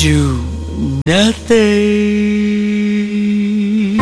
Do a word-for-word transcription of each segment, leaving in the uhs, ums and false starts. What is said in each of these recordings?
do nothing.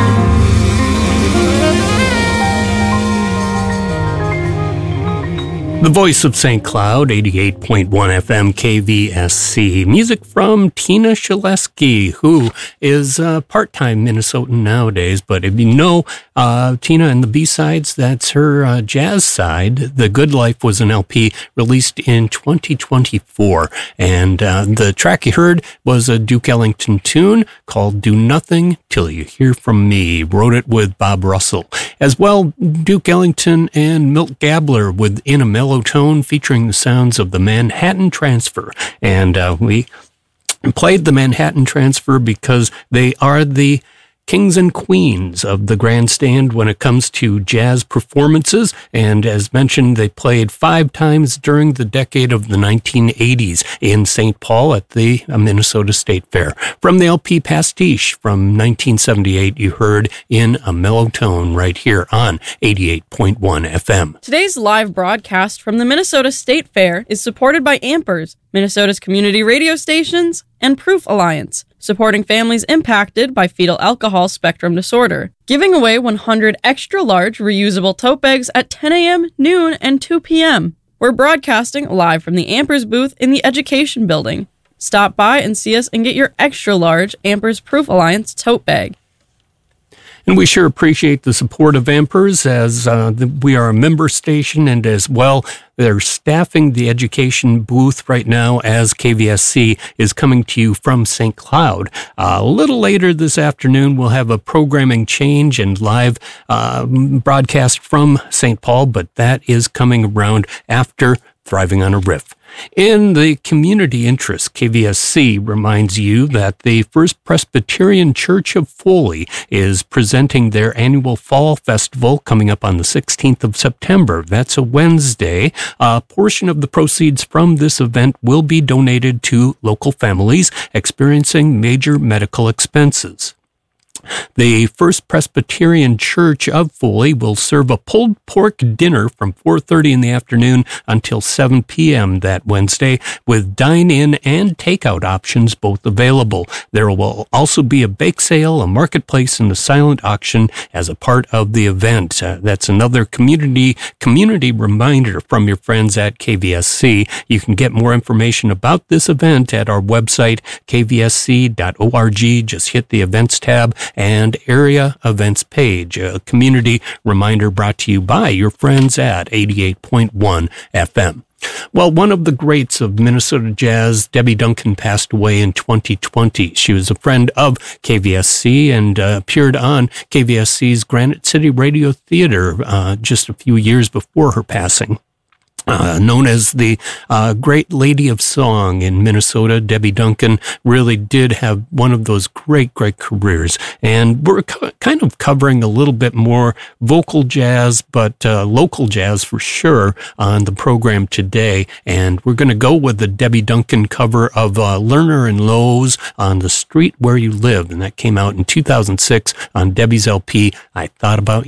The voice of Saint Cloud, eighty-eight point one F M K V S C. Music from Tina Shaleski, who is a part-time Minnesotan nowadays. But if you know uh, Tina and the B-sides, that's her uh, jazz side. The Good Life was an L P released in twenty twenty-four. And uh, the track you heard was a Duke Ellington tune called Do Nothing Till You Hear From Me. Wrote it with Bob Russell. As well, Duke Ellington and Milt Gabler with In a Mellow Tone, featuring the sounds of the Manhattan Transfer. And uh, we played the Manhattan Transfer because they are the kings and queens of the grandstand when it comes to jazz performances. And as mentioned, they played five times during the decade of the nineteen eighties in Saint Paul at the Minnesota State Fair. From the L P Pastiche from nineteen seventy-eight, you heard In a Mellow Tone right here on eighty-eight point one F M. Today's live broadcast from the Minnesota State Fair is supported by Ampers, Minnesota's community radio stations, and Proof Alliance, supporting families impacted by fetal alcohol spectrum disorder, giving away one hundred extra large reusable tote bags at ten a.m., noon, and two p.m. We're broadcasting live from the Ampers booth in the Education Building. Stop by and see us and get your extra large Ampers Proof Alliance tote bag. And we sure appreciate the support of Ampers, as uh, the, we are a member station, and as well, they're staffing the education booth right now as K V S C is coming to you from Saint Cloud. Uh, a little later this afternoon, we'll have a programming change and live uh, broadcast from Saint Paul, but that is coming around after Thriving on a Riff. In the community interest, K V S C reminds you that the First Presbyterian Church of Foley is presenting their annual Fall Festival coming up on the sixteenth of September. That's a Wednesday. A portion of the proceeds from this event will be donated to local families experiencing major medical expenses. The First Presbyterian Church of Foley will serve a pulled pork dinner from four thirty in the afternoon until seven p.m. that Wednesday, with dine-in and takeout options both available. There will also be a bake sale, a marketplace, and a silent auction as a part of the event. Uh, that's another community community reminder from your friends at K V S C. You can get more information about this event at our website, k v s c dot org. Just hit the events tab and area events page. A community reminder brought to you by your friends at eighty-eight point one F M. Well, one of the greats of Minnesota jazz, Debbie Duncan, passed away in twenty twenty. She was a friend of K V S C and uh, appeared on K V S C's Granite City Radio Theater uh, just a few years before her passing. Uh, known as the uh, Great Lady of Song in Minnesota, Debbie Duncan really did have one of those great, great careers. And we're co- kind of covering a little bit more vocal jazz, but uh, local jazz for sure on the program today. And we're going to go with the Debbie Duncan cover of uh, Lerner and Lowe's on The Street Where You Live. And that came out in two thousand six on Debbie's L P, I Thought About